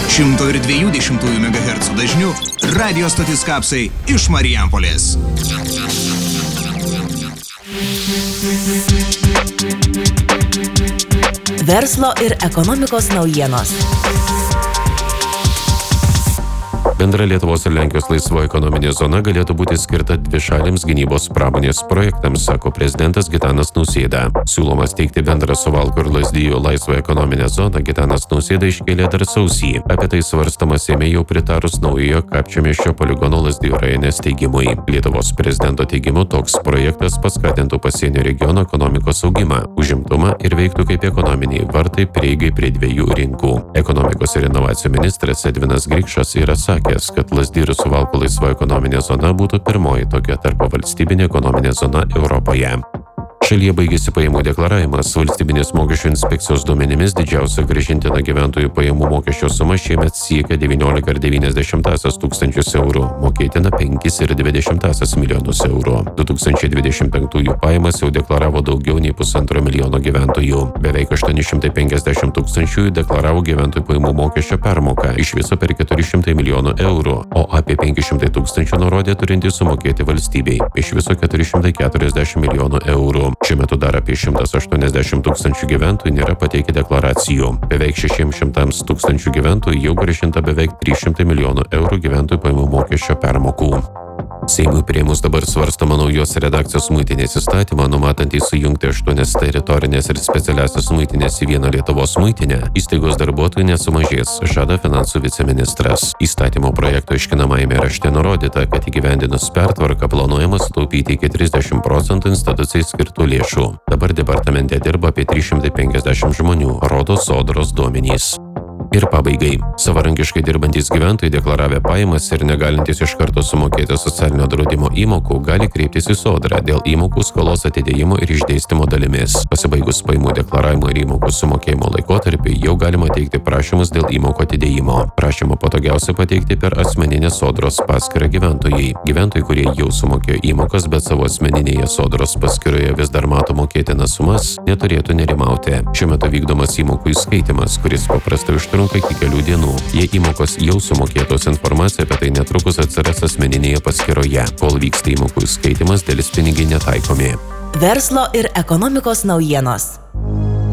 102,2 MHz dažniu radio stotis Kapsai iš Marijampolės. Verslo ir ekonomikos naujienos. Bendra Lietuvos ir Lenkijos laisva ekonominė zona galėtų būti skirta dvišaliams gynybos pramonės projektams, sako prezidentas Gitanas Nausėda. Siūlomas teikti bendrą Suvalkų ir Lazdijų laisvą ekonominę zoną Gitanas Nausėda iškėlė dar sausį. Apie tai svarstama Seime jau pritarus naujojo Kapčiamiesčio poligono Lazdijų rajone steigimui. Lietuvos prezidento teigimu toks projektas paskatintų pasienio regiono ekonomikos augimą, užimtumą ir veiktų kaip ekonominiai vartai prieigai prie dviejų rinkų. Ekonomikos ir inovacijų ministras Edvinas Grikšas yra sakęs, kad Lazdijų ir Suvalkų laisva ekonominė zona būtų pirmoji tokia tarpvalstybinė ekonominė zona Europoje. Šalyje baigėsi pajamų deklaravimas. Valstybinės mokesčių inspekcijos duomenimis didžiausia grąžintina gyventojų pajamų mokesčio suma šiemet siekia 19,9 tūkstančius eurų, mokėtina 5,2 milijonus eurų. 2025 pajamas jau deklaravo daugiau nei 1,5 milijono gyventojų. Beveik 850 tūkstančių deklaravo gyventojų pajamų mokesčio permoką, iš viso per 400 milijonų eurų, o apie 500 tūkstančių nurodė turintys sumokėti valstybei, iš viso 440 milijonų eurų. Šiuo metu dar apie 180 tūkstančių gyventojų nėra pateikę deklaracijų. Beveik 600 tūkstančių gyventojų jau grąžinta beveik 300 milijonų eurų gyventojų pajamų mokesčio permokų. Seimui priėmus dabar svarstama naujos redakcijos muitinės įstatymą, numatantį sujungti 8 teritorinės ir specialiasias muitinės į vieną Lietuvos muitinę, įstaigos darbuotojų nesumažės, žada finansų viceministras. Įstatymo projekto aiškinamajame rašte nurodyta, kad įgyvendinus pertvarką planuojama sutaupyti iki 30% institucijai skirtų lėšų. Dabar departamente dirba apie 350 žmonių, rodo Sodros duomenys. Ir pabaigai. Savarankiškai dirbantys gyventojai deklaravę pajamas ir negalintys iš karto sumokėti socialinio draudimo įmokų gali kreiptis į Sodrą dėl įmokų skolos atidėjimo ir išdėstymo dalimis. Pasibaigus pajamų deklaravimo ir įmokų sumokėjimo laikotarpį jau galima teikti prašymus dėl įmokų atidėjimo. Prašymą patogiausia pateikti per asmeninę Sodros paskyrą gyventojai. Gyventojai, kurie jau sumokėjo įmokas, bet savo asmeninėje Sodros paskyroje vis dar mato mokėtinas sumas, neturėtų nerimauti. Šiuo metu vykdomas įmokų įskaitimas, kuris paprastai užtrunka iki kelių dienų. Jei įmokos jau sumokėtos, informacija apie tai netrukus atsiras asmeninėje paskyroje. Kol vyksta įmokų įskaitimas, delspinigiai netaikomi. Verslo ir ekonomikos naujienos.